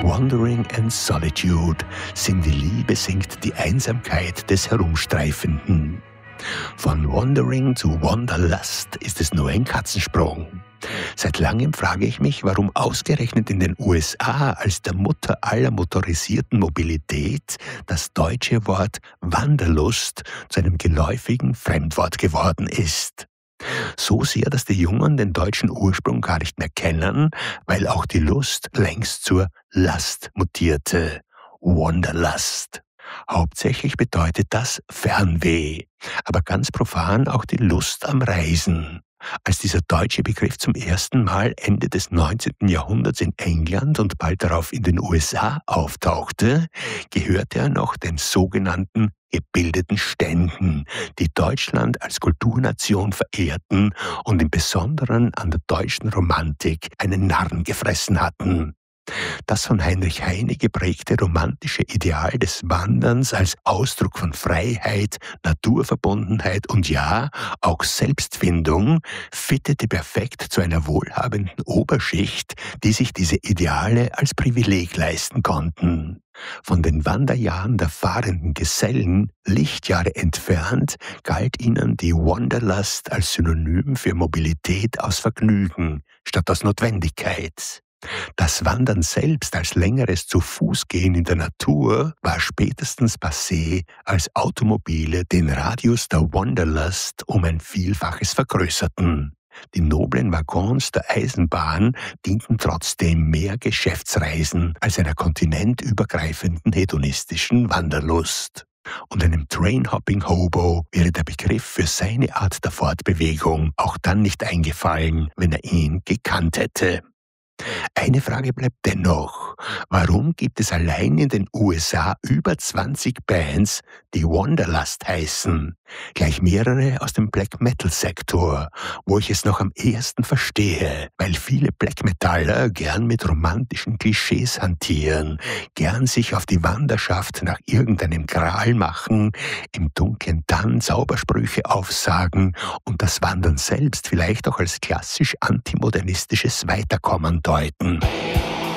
Wandering and Solitude. Sin die Liebe singt die Einsamkeit des Herumstreifenden. Von Wandering zu Wanderlust ist es nur ein Katzensprung. Seit langem frage ich mich, warum ausgerechnet in den USA als der Mutter aller motorisierten Mobilität das deutsche Wort Wanderlust zu einem geläufigen Fremdwort geworden ist. So sehr, dass die Jungen den deutschen Ursprung gar nicht mehr kennen, weil auch die Lust längst zur Last mutierte. Wanderlust. Hauptsächlich bedeutet das Fernweh, aber ganz profan auch die Lust am Reisen. Als dieser deutsche Begriff zum ersten Mal Ende des 19. Jahrhunderts in England und bald darauf in den USA auftauchte, gehörte er noch den sogenannten gebildeten Ständen, die Deutschland als Kulturnation verehrten und im Besonderen an der deutschen Romantik einen Narren gefressen hatten. Das von Heinrich Heine geprägte romantische Ideal des Wanderns als Ausdruck von Freiheit, Naturverbundenheit und ja, auch Selbstfindung fittete perfekt zu einer wohlhabenden Oberschicht, die sich diese Ideale als Privileg leisten konnten. Von den Wanderjahren der fahrenden Gesellen, Lichtjahre entfernt, galt ihnen die Wanderlust als Synonym für Mobilität aus Vergnügen statt aus Notwendigkeit. Das Wandern selbst als längeres Zu-Fuß-Gehen in der Natur war spätestens passé, als Automobile den Radius der Wanderlust um ein Vielfaches vergrößerten. Die noblen Waggons der Eisenbahn dienten trotzdem mehr Geschäftsreisen als einer kontinentübergreifenden hedonistischen Wanderlust. Und einem Train-Hopping-Hobo wäre der Begriff für seine Art der Fortbewegung auch dann nicht eingefallen, wenn er ihn gekannt hätte. Eine Frage bleibt dennoch. Warum gibt es allein in den USA über 20 Bands, die Wanderlust heißen? Gleich mehrere aus dem Black-Metal-Sektor, wo ich es noch am ehesten verstehe, weil viele Black-Metaller gern mit romantischen Klischees hantieren, gern sich auf die Wanderschaft nach irgendeinem Gral machen, im dunklen Tann Zaubersprüche aufsagen und das Wandern selbst vielleicht auch als klassisch antimodernistisches Weiterkommen deuten.